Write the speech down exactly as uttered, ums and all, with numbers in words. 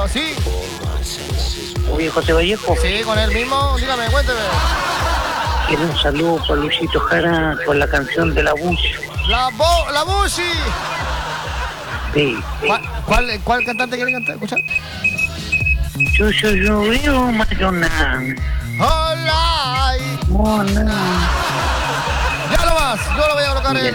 Aló, ¿sí? Oye, José Vallejo. Sí, con él mismo. Dígame, cuénteme. Quiero un saludo para Luisito Jara con la canción de la Bush. La bo, la Bushi. Sí, sí. ¿Cuál, cuál, cuál cantante quiere cantar? ¿Escuchar? Yo, yo, yo, yo, Madonna. Hola. Hola. Ya lo más. Yo lo voy a colocar en